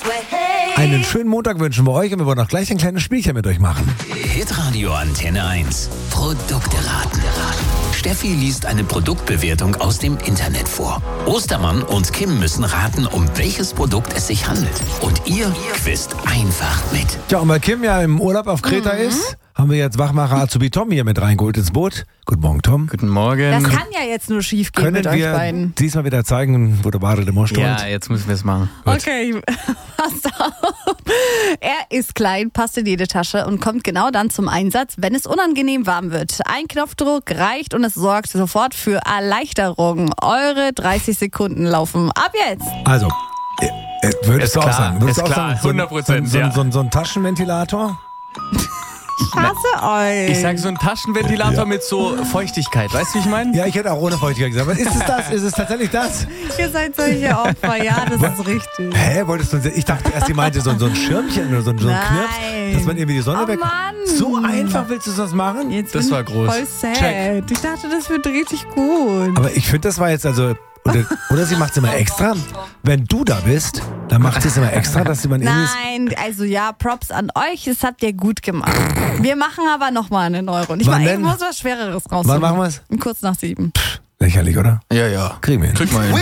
Einen schönen Montag wünschen wir euch und wir wollen auch gleich ein kleines Spielchen mit euch machen. Hitradio Antenne 1. Produkte raten. Steffi liest eine Produktbewertung aus dem Internet vor. Ostermann und Kim müssen raten, um welches Produkt es sich handelt. Und ihr quizt einfach mit. Tja, und weil Kim ja im Urlaub auf Kreta ist, haben wir jetzt Wachmacher Azubi Tom hier mit reingeholt ins Boot. Guten Morgen, Tom. Guten Morgen. Das kann ja jetzt nur schief gehen mit euch beiden. Können wir diesmal wieder zeigen, wo der wahre Demo steht? Ja, jetzt müssen wir es machen. Okay, passt auf. Er ist klein, passt in jede Tasche und kommt genau dann zum Einsatz, wenn es unangenehm warm wird. Ein Knopfdruck reicht und es sorgt sofort für Erleichterung. Eure 30 Sekunden laufen ab jetzt. Also, würdest Ist du auch klar, sagen? Würdest ist du auch klar, sagen, 100%, ja. so ein Taschenventilator? Ich hasse euch. Ich sag so ein Taschenventilator mit so Feuchtigkeit. Weißt du, wie ich meine? Ja, ich hätte auch ohne Feuchtigkeit gesagt. Aber ist es das? Ist es tatsächlich das? Ihr seid solche Opfer, ja, das ist richtig. Hä, wolltest du uns... Ich dachte erst, sie meinte so ein Schirmchen oder so ein Knirps, dass man irgendwie die Sonne weg... Mann. So einfach willst du das machen? Jetzt Das bin war ich groß. voll sad. Check. Ich dachte, das wird richtig gut. Aber ich finde, das war jetzt also... Oder sie macht es immer extra. Wenn du da bist, dann macht sie es immer extra, dass man irgendwie... Nein, also ja, Props an euch, das habt ihr gut gemacht. Wir machen aber nochmal eine neue Runde. Wann Ich denn? muss was Schwereres raussuchen. Wann machen wir es? Kurz nach 7. Lächerlich, oder? Ja. Kriegen wir hin. Krieg mal hin.